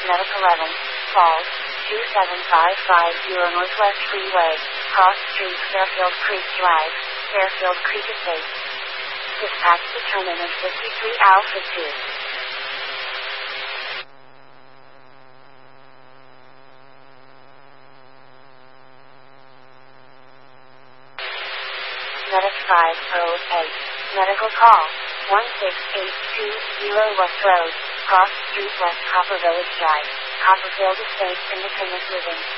Medic 11, Falls, 27550 Northwest Freeway, Cross Street, Fairfield Creek Drive, Fairfield Creek Estates. Dispatch determinant 53 Alpha 2. Medic 508. Medical call, 16820 West Road, Cross Street West Copper Village Drive, Copperfield Estates Independent Living.